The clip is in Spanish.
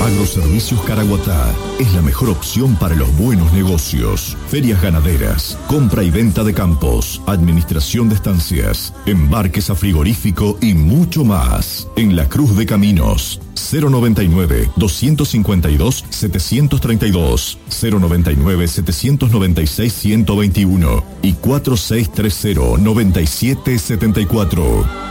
Agroservicios Caraguatá es la mejor opción para los buenos negocios. Ferias ganaderas, compra y venta de campos, administración de estancias, embarques a frigorífico y mucho más. En La Cruz de Caminos, 099-252-732, 099-796-121 y 4630-9774.